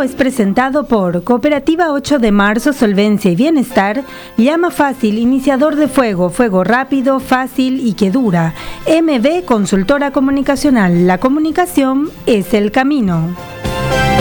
es presentado por Cooperativa 8 de Marzo, Solvencia y Bienestar, Llama Fácil, iniciador de fuego, fuego rápido, fácil y que dura. MB Consultora Comunicacional, la comunicación es el camino.